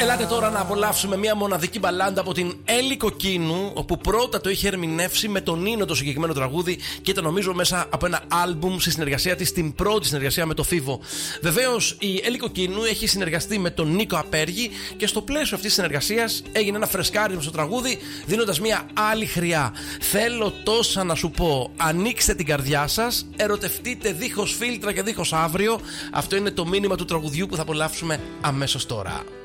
Ελάτε τώρα να απολαύσουμε μια μοναδική μπαλάντα από την Έλλη Κοκκίνου, όπου πρώτα το είχε ερμηνεύσει με τον Νίνο το συγκεκριμένο τραγούδι και το νομίζω μέσα από ένα άλμπουμ στη συνεργασία της, την πρώτη συνεργασία με το Φίβο. Βεβαίως η Έλλη Κοκκίνου έχει συνεργαστεί με τον Νίκο Απέργη και στο πλαίσιο αυτής της συνεργασίας έγινε ένα φρεσκάρισμα στο τραγούδι, δίνοντας μια άλλη χρειά. Θέλω τόσα να σου πω. Ανοίξτε την καρδιά σας, ερωτευτείτε δίχως φίλτρα και δίχως αύριο. Αυτό είναι το μήνυμα του τραγουδιού που θα απολαύσουμε αμέσως τώρα.